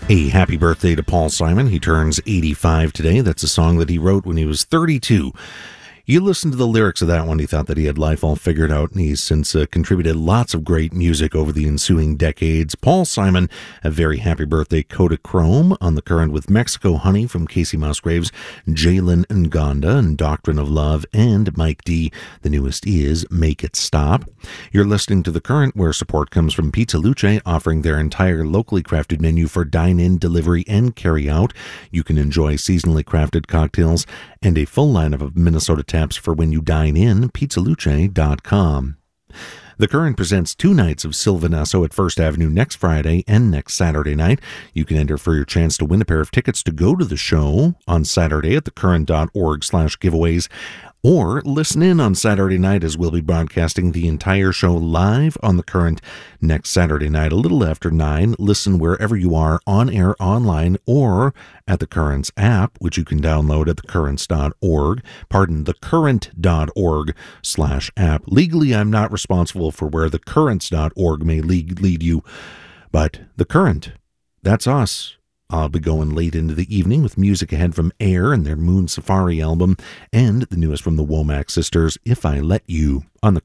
A happy birthday to Paul Simon. He turns 85 today. That's a song that he wrote when he was 32. You listened to the lyrics of that one, he thought that he had life all figured out, and he's since contributed lots of great music over the ensuing decades. Paul Simon, a very happy birthday. Kodachrome on the current with Mexico Honey from Casey Musgraves, Jalen Ngonda and Doctrine of Love, and Mike D. The newest is Make It Stop. You're listening to the current, where support comes from Pizza Luce, offering their entire locally crafted menu for dine-in, delivery, and carry-out. You can enjoy seasonally crafted cocktails and a full lineup of Minnesota taps for when you dine in. pizzaluce.com. The Current presents 2 nights of Sylvanesso at First Avenue next Friday and next Saturday night. You can enter for your chance to win a pair of tickets to go to the show on Saturday at thecurrent.org/giveaways, or listen in on Saturday night, as we'll be broadcasting the entire show live on The Current next Saturday night, a little after 9. Listen wherever you are, on air, online, or at The Current's app, which you can download at thecurrents.org. thecurrent.org/app. Legally, I'm not responsible for where thecurrents.org may lead you, but The Current, that's us. I'll be going late into the evening with music ahead from Air and their Moon Safari album, and the newest from the Womack Sisters, If I Let You, on The